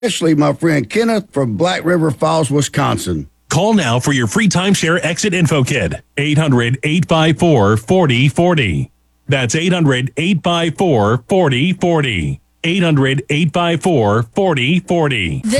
Especially my friend Kenneth from Black River Falls, Wisconsin. Call now for your free timeshare exit info kit. 800-854-4040. That's 800-854-4040. 800-854-4040.